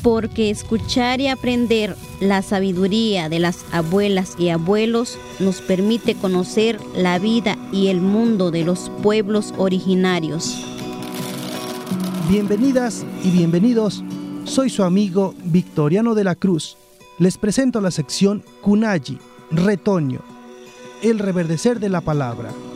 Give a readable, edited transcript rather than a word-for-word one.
porque escuchar y aprender la sabiduría de las abuelas y abuelos nos permite conocer la vida y el mundo de los pueblos originarios. Bienvenidas y bienvenidos, soy su amigo Victoriano de la Cruz. Les presento la sección Kunayi, Retoño, el reverdecer de la palabra.